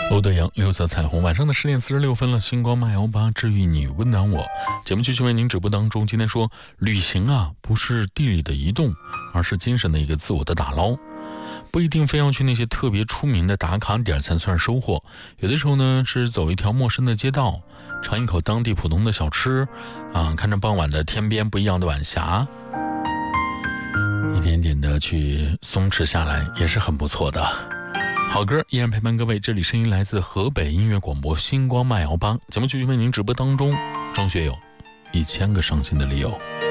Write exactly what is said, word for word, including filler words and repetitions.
欧德阳六色彩虹，晚上的十点四十六分了。星光漫游吧，治愈你，温暖我。节目继续为您直播当中。今天说旅行啊，不是地理的移动，而是精神的一个自我的打捞。不一定非要去那些特别出名的打卡点才算收获，有的时候呢是走一条陌生的街道，尝一口当地普通的小吃啊，看着傍晚的天边不一样的晚霞，一点点的去松弛下来，也是很不错的。好歌依然陪伴各位，这里声音来自河北音乐广播星光漫游吧，节目继续为您直播当中。张学友，一千个伤心的理由。